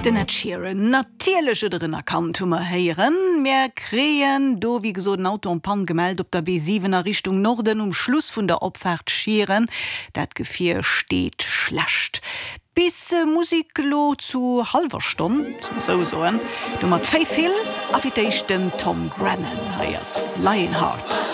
Den Ed Sheeran natierlesche drinnner kann tummer heieren, mehr kreen, do wie geso den Auto am Pan gemeldet op der B7er Richtung Norden Schluss vun der Opfahrt Scheren, dat Gefier steht schlecht. Bis Musiklo zu halber Stunde, so, du mat Faith Hill, affitation Tom Grennan, heiers Flying Heart.